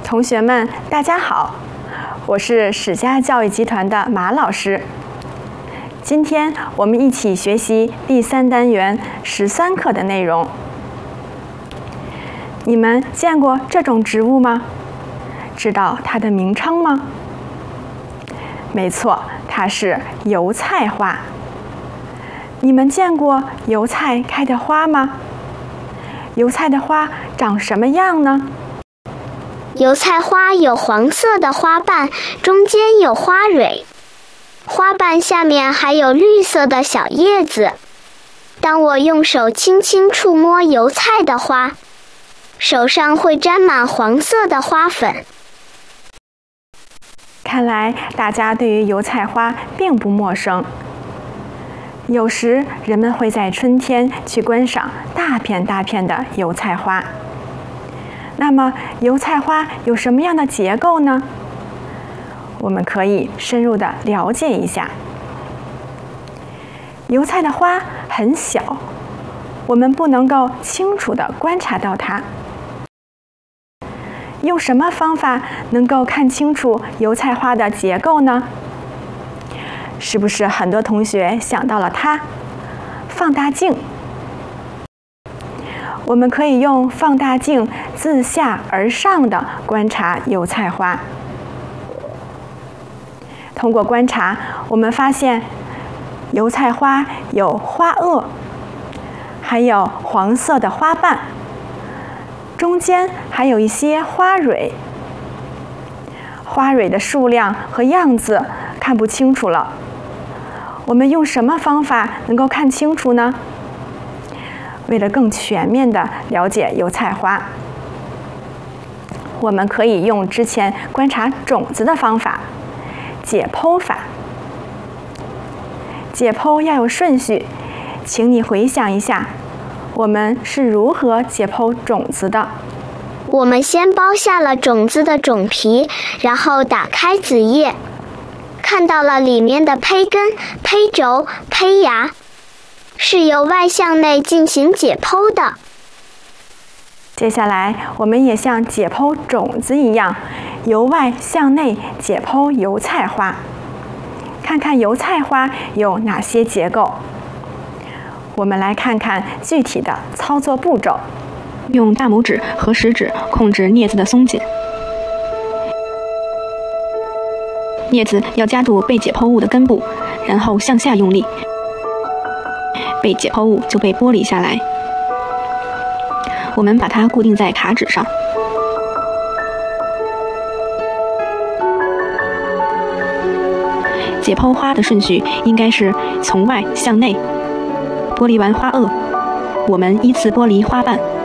同学们，大家好，我是史家教育集团的马老师。今天我们一起学习第3单元13课的内容。你们见过这种植物吗？知道它的名称吗？没错，它是油菜花。你们见过油菜开的花吗？油菜的花长什么样呢？ 油菜花有黄色的花瓣，中间有花蕊，花瓣下面还有绿色的小叶子。当我用手轻轻触摸油菜的花，手上会沾满黄色的花粉。 看来大家对于油菜花并不陌生。有时人们会在春天去观赏大片大片的油菜花。那么油菜花有什么样的结构呢？我们可以深入地了解一下。油菜的花很小，我们不能够清楚地观察到它。用什么方法能够看清楚油菜花的结构呢？是不是很多同学想到了它？放大镜。我们可以用放大镜自下而上地观察油菜花。通过观察，我们发现油菜花有花萼，还有黄色的花瓣，中间还有一些花蕊。花蕊的数量和样子看不清楚了。我们用什么方法能够看清楚呢？为了更全面地了解油菜花，我们可以用之前观察种子的方法——解剖法。解剖要有顺序，请你回想一下，我们是如何解剖种子的？ 我们先剥下了种子的种皮，然后打开子叶，看到了里面的胚根、胚轴、胚芽。是由外向内进行解剖的。 接下来，我们也像解剖种子一样，由外向内解剖油菜花，看看油菜花有哪些结构。我们来看看具体的操作步骤。 用大拇指和食指控制镊子的松紧，镊子要夹住被解剖物的根部，然后向下用力。被解剖物就被剥离下来，我们把它固定在卡纸上。解剖花的顺序应该是从外向内，剥离完花萼，我们依次剥离花瓣。